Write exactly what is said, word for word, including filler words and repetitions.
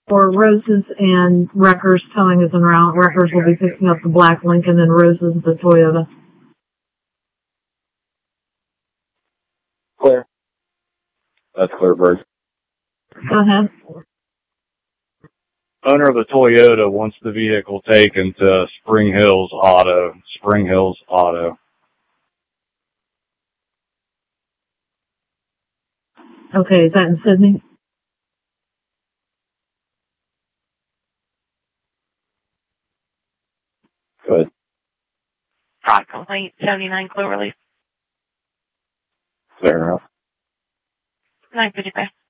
for Roses and Wreckers towing is en route. Wreckers will be picking up the black Lincoln and Roses the Toyota. Clear. That's clear, Bruce. Go ahead. Owner of the Toyota wants the vehicle taken to Spring Hills Auto. Spring Hills Auto. Okay, is that in Sydney? Good. Fraud complaint, seventy-nine Cloverleaf. Fair enough. nine fifty-five.